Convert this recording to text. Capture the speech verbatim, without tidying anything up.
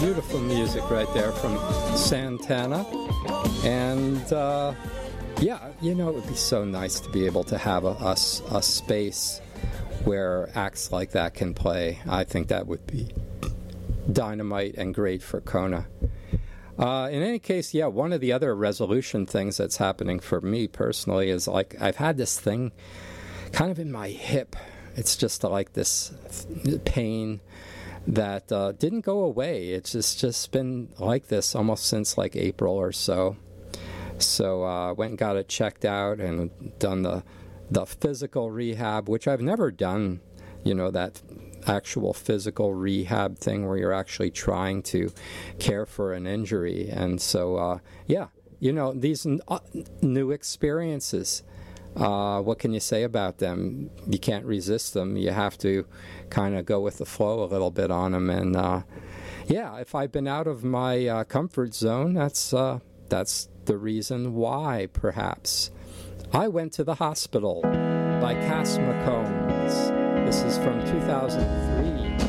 beautiful music right there from Santana. And, uh, yeah, you know, it would be so nice to be able to have a, a, a space where acts like that can play. I think that would be dynamite and great for Kona. Uh, in any case, yeah, one of the other resolution things that's happening for me personally is like I've had this thing kind of in my hip. It's just like this pain that uh, didn't go away. It's just, just been like this almost since like April or so. So I uh, went and got it checked out and done the the physical rehab, which I've never done, you know, that actual physical rehab thing where you're actually trying to care for an injury. And so, uh, yeah, you know, these n- uh, new experiences, uh, what can you say about them? You can't resist them. You have to kind of go with the flow a little bit on them. And, uh, yeah, if I've been out of my uh, comfort zone, that's uh, that's the reason why, perhaps. I Went to the Hospital by Cass McCombs. This is from two thousand three.